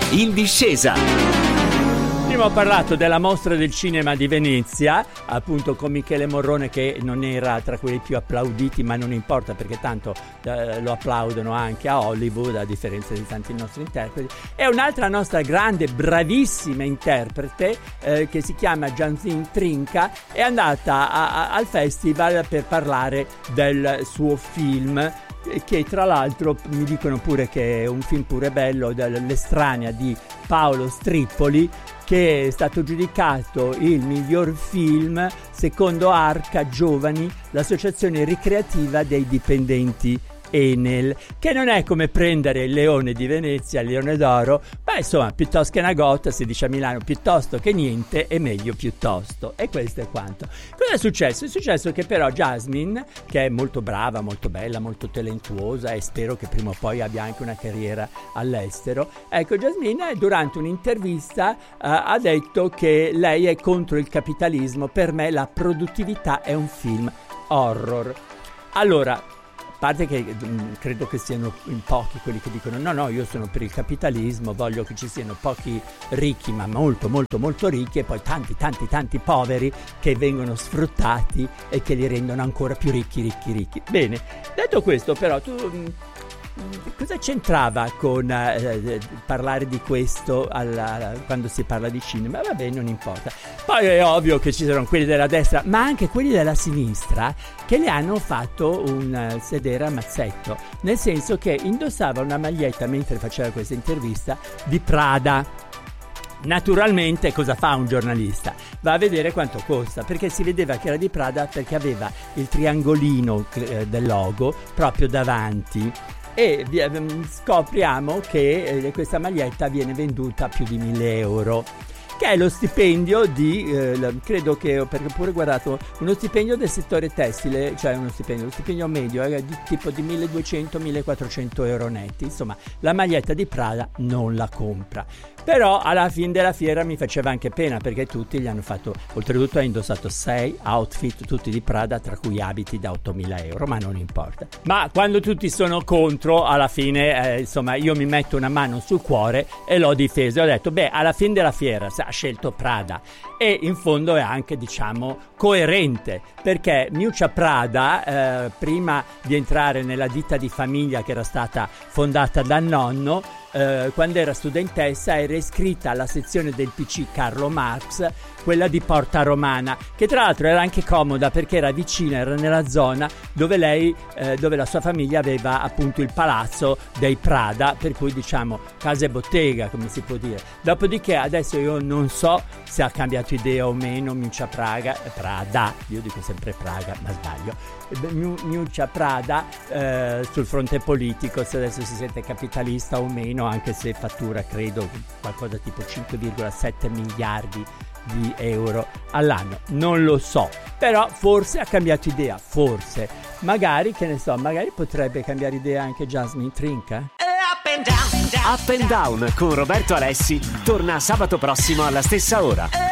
In discesa. Prima ho parlato della mostra del cinema di Venezia, appunto con Michele Morrone, che non era tra quelli più applauditi, ma non importa perché tanto lo applaudono anche a Hollywood, a differenza di tanti nostri interpreti. E un'altra nostra grande, bravissima interprete che si chiama Jasmine Trinca è andata al festival per parlare del suo film, che tra l'altro mi dicono pure che è un film pure bello, L'estranea di Paolo Strippoli, che è stato giudicato il miglior film secondo Arca Giovani, l'associazione ricreativa dei dipendenti Enel, che non è come prendere il Leone di Venezia, il Leone d'Oro, ma insomma piuttosto che una goccia, si dice a Milano, piuttosto che niente è meglio piuttosto. E questo è quanto. Cosa è successo? È successo che però Jasmine, che è molto brava, molto bella, molto talentuosa e spero che prima o poi abbia anche una carriera all'estero, ecco, Jasmine durante un'intervista ha detto che lei è contro il capitalismo. Per me la produttività è un film horror. Allora, a parte che credo che siano in pochi quelli che dicono no, io sono per il capitalismo, voglio che ci siano pochi ricchi ma molto molto molto ricchi e poi tanti poveri che vengono sfruttati e che li rendono ancora più ricchi. Bene, detto questo però cosa c'entrava con parlare di questo quando si parla di cinema? Vabbè, non importa. Poi è ovvio che ci sono quelli della destra, ma anche quelli della sinistra, che le hanno fatto un sedere a mazzetto, nel senso che indossava una maglietta mentre faceva questa intervista di Prada. Naturalmente cosa fa un giornalista? Va a vedere quanto costa, perché si vedeva che era di Prada perché aveva il triangolino del logo proprio davanti. E scopriamo che questa maglietta viene venduta a più di 1.000 euro, che è lo stipendio di, credo che, perché ho pure guardato, uno stipendio del settore tessile, cioè lo stipendio medio è di tipo di 1.200-1.400 euro netti. Insomma, la maglietta di Prada non la compra. Però alla fine della fiera mi faceva anche pena, perché tutti gli hanno fatto, oltretutto ha indossato 6 outfit tutti di Prada, tra cui abiti da 8.000 euro, ma non importa. Ma quando tutti sono contro, alla fine insomma io mi metto una mano sul cuore e l'ho difeso. Ho detto alla fine della fiera ha scelto Prada e in fondo è anche, diciamo, coerente, perché Miuccia Prada prima di entrare nella ditta di famiglia che era stata fondata dal nonno, quando era studentessa era iscritta alla sezione del PC Carlo Marx, quella di Porta Romana, che tra l'altro era anche comoda perché era vicina, era nella zona dove lei, dove la sua famiglia aveva appunto il palazzo dei Prada, per cui diciamo casa e bottega, come si può dire. Dopodiché adesso io non so se ha cambiato idea o meno Miuccia Prada, io dico sempre Praga ma sbaglio, Miuccia Prada sul fronte politico, se adesso si sente capitalista o meno, anche se fattura credo qualcosa tipo 5,7 miliardi di euro all'anno, non lo so, però forse ha cambiato idea, forse, magari, che ne so, magari potrebbe cambiare idea anche Jasmine Trinca. Up and Down con Roberto Alessi torna sabato prossimo alla stessa ora.